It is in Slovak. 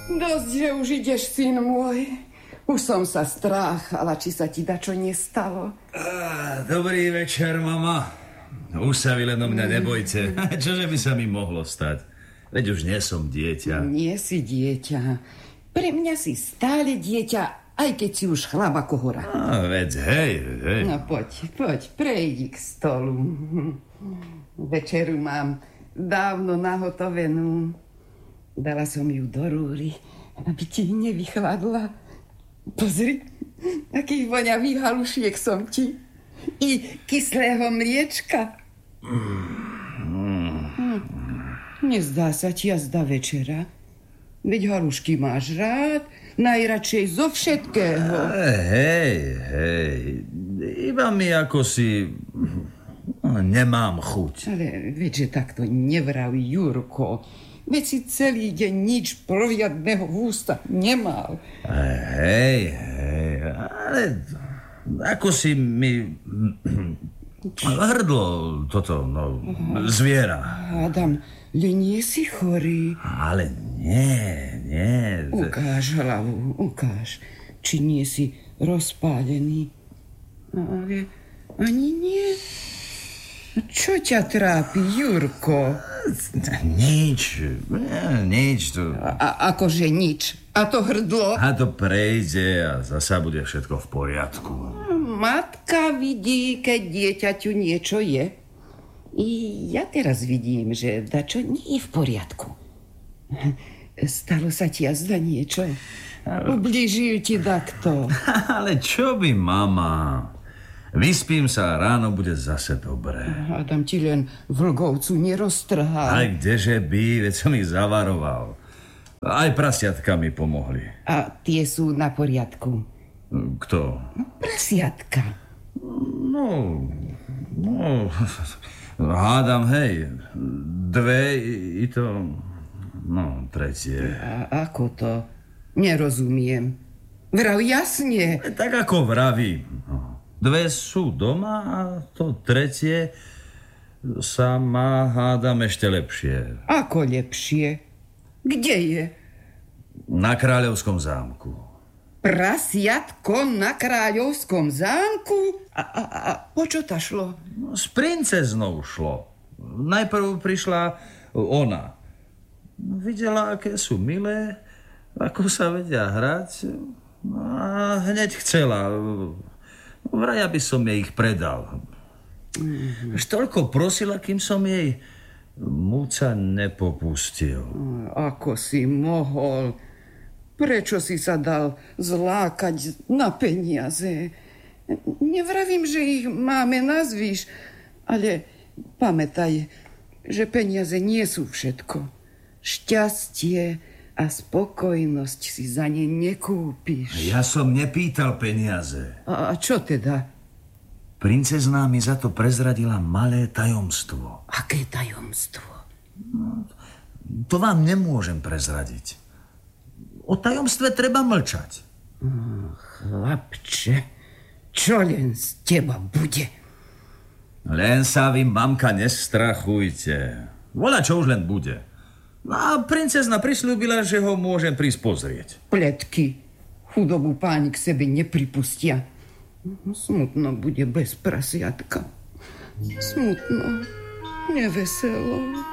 Dosť, že už ideš, syn môj. Už som sa stráchala, či sa ti dačo nestalo. Dobrý večer, mama. Už sa vy len o mňa nebojte. Čože by sa mi mohlo stať? Veď už nie som dieťa. Nie si dieťa. Pre mňa si stále dieťa, aj keď si už chlap ako hora. Veď hej. No poď, prejdi k stolu. Večeru mám dávno nahotovenú. Dala som ju do rúry, aby ti nevychladla. Pozri, aký voňavý halušiek som ti. I kyslého mliečka. Nezdá sa ti jazda večera? Veď halušky máš rád, najradšej zo všetkého. Hej, iba mi ako si nemám chuť. Ale veď, že takto nevraví, Jurko. Veď si celý deň nič poriadného v ústa nemal. Hej, ale ako si mi hrdlo toto, zviera. Adam, nie si chorý. Ale nie. Ukáž hlavu, ukáž, či nie si rozpálený. Ale ani nie. Čo ťa trápi, Jurko? Nič tu. Akože nič? A to hrdlo? A to prejde a zasa bude všetko v poriadku. Matka vidí, keď dieťaťu niečo je. I ja teraz vidím, že dačo nie je v poriadku. Stalo sa ti jazda niečo? Ublížil ti dakto? Ale čo by, mama? Vyspím sa a ráno bude zase dobré. Adam ti len vlgovcu neroztrhal. Aj kdeže by, veď som ich zavaroval. Aj prasiatka mi pomohli. A tie sú na poriadku? Kto? Prasiatka. No, hádam, hej. 2 i to, tretie. A ako to? Nerozumiem. Vrav jasne. Tak ako vraví. 2 sú doma a to tretie sa má, hádam, ešte lepšie. Ako lepšie? Kde je? Na Kráľovskom zámku. Prasiatko na Kráľovskom zámku? A po čo ta šlo? S princeznou šlo. Najprv prišla ona. Videla, aké sú milé, ako sa vedia hrať. A hneď chcela. Vraj, aby som jej ich predal. Až toľko prosila, kým som jej múca nepopustil. Ako si mohol? Prečo si sa dal zlákať na peniaze? Nevravím, že ich máme nazvíš, ale pamätaj, že peniaze nie sú všetko. Šťastie a spokojnosť si za ne nekúpiš. Ja som nepýtal peniaze. A čo teda? Princezná mi za to prezradila malé tajomstvo. Aké tajomstvo? To vám nemôžem prezradiť. O tajomstve treba mlčať. Chlapče, čo len z teba bude? Len sa vy, mamka, nestrachujte. Voľa čo už len bude. No a princezna prisľúbila, že ho môžem prísť pozrieť. Pletky. Chudobu páni k sebe nepripustia. Smutno bude bez prasiatka. Smutno. Neveselo.